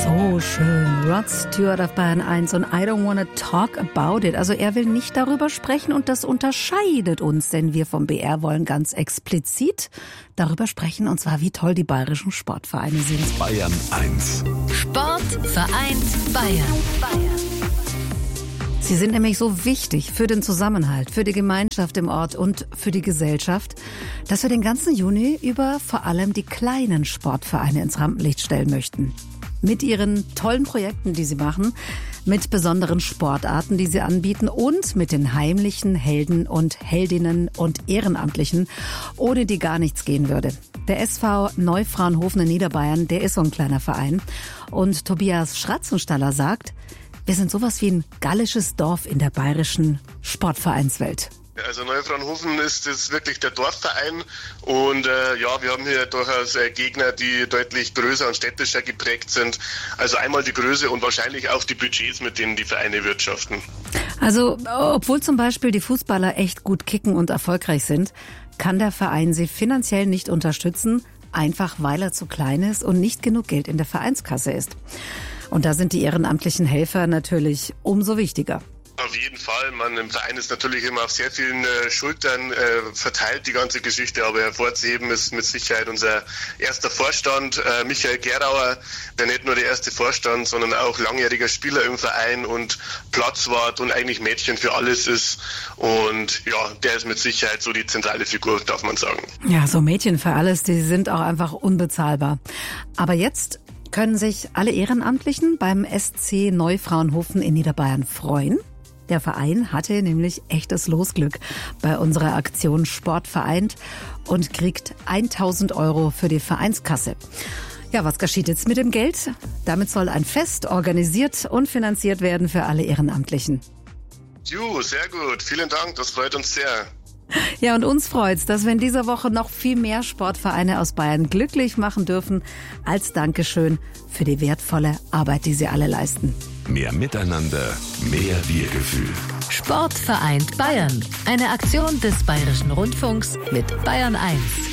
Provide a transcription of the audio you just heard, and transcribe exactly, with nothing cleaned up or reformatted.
So schön. Rod Stewart auf Bayern eins und I don't wanna talk about it. Also er will nicht darüber sprechen und das unterscheidet uns, denn wir vom B R wollen ganz explizit darüber sprechen, und zwar wie toll die bayerischen Sportvereine sind. Bayern eins. Sport vereint Bayern. Bayern. Sie sind nämlich so wichtig für den Zusammenhalt, für die Gemeinschaft im Ort und für die Gesellschaft, dass wir den ganzen Juni über vor allem die kleinen Sportvereine ins Rampenlicht stellen möchten. Mit ihren tollen Projekten, die sie machen, mit besonderen Sportarten, die sie anbieten und mit den heimlichen Helden und Heldinnen und Ehrenamtlichen, ohne die gar nichts gehen würde. Der S V Neufraunhofen in Niederbayern, der ist so ein kleiner Verein. Und Tobias Schratzenstaller sagt, wir sind sowas wie ein gallisches Dorf in der bayerischen Sportvereinswelt. Also Neufraunhofen ist jetzt wirklich der Dorfverein und äh, ja, wir haben hier durchaus äh, Gegner, die deutlich größer und städtischer geprägt sind. Also einmal die Größe und wahrscheinlich auch die Budgets, mit denen die Vereine wirtschaften. Also obwohl zum Beispiel die Fußballer echt gut kicken und erfolgreich sind, kann der Verein sie finanziell nicht unterstützen, einfach weil er zu klein ist und nicht genug Geld in der Vereinskasse ist. Und da sind die ehrenamtlichen Helfer natürlich umso wichtiger. Auf jeden Fall. Man im Verein ist natürlich immer auf sehr vielen äh, Schultern äh, verteilt, die ganze Geschichte. Aber hervorzuheben ist mit Sicherheit unser erster Vorstand, äh, Michael Gerauer, der nicht nur der erste Vorstand, sondern auch langjähriger Spieler im Verein und Platzwart und eigentlich Mädchen für alles ist. Und ja, der ist mit Sicherheit so die zentrale Figur, darf man sagen. Ja, so Mädchen für alles, die sind auch einfach unbezahlbar. Aber jetzt können sich alle Ehrenamtlichen beim S C Neufraunhofen in Niederbayern freuen. Der Verein hatte nämlich echtes Losglück bei unserer Aktion Sport vereint und kriegt tausend Euro für die Vereinskasse. Ja, was geschieht jetzt mit dem Geld? Damit soll ein Fest organisiert und finanziert werden für alle Ehrenamtlichen. Jo, sehr gut. Vielen Dank, das freut uns sehr. Ja, und uns freut's, dass wir in dieser Woche noch viel mehr Sportvereine aus Bayern glücklich machen dürfen, als Dankeschön für die wertvolle Arbeit, die sie alle leisten. Mehr Miteinander, mehr Wir-Gefühl. Sport vereint Bayern. Eine Aktion des Bayerischen Rundfunks mit Bayern eins.